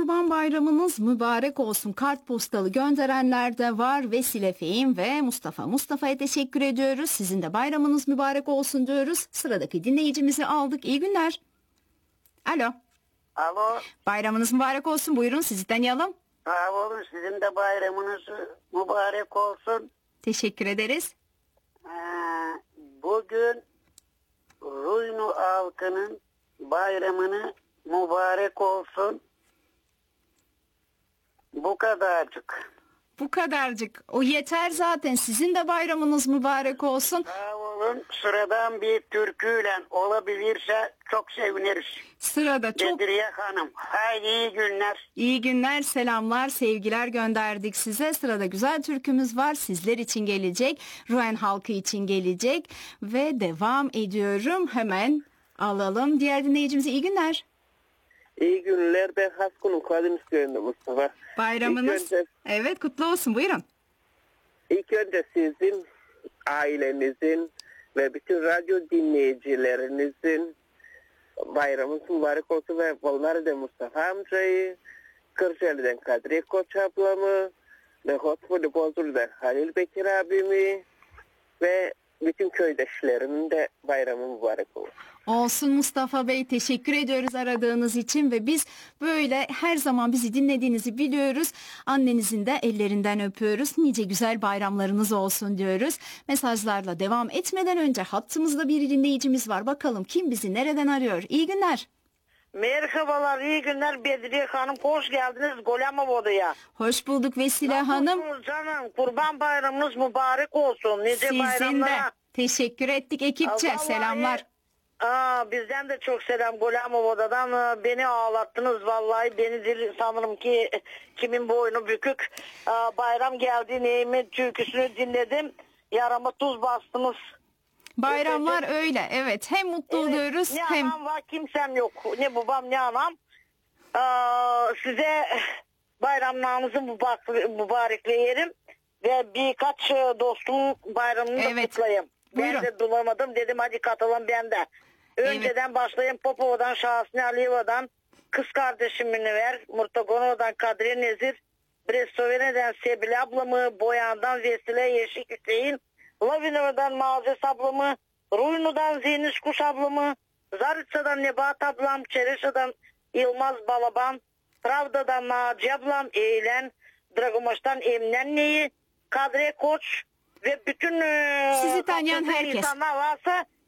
Kurban Bayramınız mübarek olsun. Kartpostalı gönderenler de var. Vesile Fehim ve Mustafa'ya teşekkür ediyoruz. Sizin de bayramınız mübarek olsun diyoruz. Sıradaki dinleyicimizi aldık. İyi günler. Alo. Alo. Bayramınız mübarek olsun. Buyurun, sizi tanıyalım. Sağ olun, sizin de bayramınız mübarek olsun. Teşekkür ederiz. Bugün Ruynu halkının bayramını mübarek olsun. Bu kadarcık. Bu kadarcık. O yeter zaten. Sizin de bayramınız mübarek olsun. Sağ olun. Sıradan bir türküyle olabilirse çok seviniriz. Sırada çok... Bedriye Hanım. Haydi iyi günler. İyi günler, selamlar, sevgiler gönderdik size. Sırada güzel türkümüz var. Sizler için gelecek. Ruhen halkı için gelecek. Ve devam ediyorum. Hemen alalım. Diğer dinleyicimize iyi günler. İyi günler. Ben Haskun'un kadim istiyorum Mustafa. Bayramınız. Evet, kutlu olsun. Buyurun. İlk önce sizin, ailenizin ve bütün radyo dinleyicilerinizin bayramınız mübarek olsun ve Volmari'de Mustafa amcayı, Kırşehir'den Kadriye Koç ablamı ve Hotford'u Bozul'da Halil Bekir abimi ve bütün köydaşlarımın da bayramı mübarek olsun. Olsun Mustafa Bey, teşekkür ediyoruz aradığınız için ve biz böyle her zaman bizi dinlediğinizi biliyoruz. Annenizin de ellerinden öpüyoruz. Nice güzel bayramlarınız olsun diyoruz. Mesajlarla devam etmeden önce hattımızda bir dinleyicimiz var. Bakalım kim bizi nereden arıyor? İyi günler. Merhabalar, iyi günler Bedriye Hanım. Hoş geldiniz Golemovoda'ya. Hoş bulduk Vesile Hanım. Nasılsınız canım? Kurban bayramınız mübarek olsun. Nice Sizin bayramlara. de. Teşekkür ettik ekipçe. Vallahi, Selamlar. Bizden de çok selam Golemovoda'dan. Beni ağlattınız vallahi. Beni sanırım ki kimin boynu bükük. Bayram geldi Neymi türküsünü dinledim. Yarama tuz bastınız. Bayramlar öyle, evet. Hem mutlu oluyoruz ne hem... anam var kimsem yok. Ne babam ne anam. Size bayramlarınızı mübarekleyelim. Ve birkaç dostumun bayramını da kutlayayım. Buyurun. Ben de bulamadım. Dedim hadi katalım ben de. Önceden başlayayım. Popova'dan, Şahsine Aliyeva'dan, kız kardeşimini ver. Murtagonova'dan Kadriye Nezir, Brestovene'den Sebil ablamı, Boyan'dan Vesile Yeşik Hüseyin, Lavinova'dan Mazes ablamı, Ruynu'dan Zeyniş Kuş ablamı, Zaritsa'dan Nebat ablam, Çereşa'dan Yılmaz Balaban, Pravda'dan Naci ablam, Eğlen, Dragomaş'tan Emnenne'yi, Kadriye Koç ve bütün sizi tanıyan herkes insanlar varsa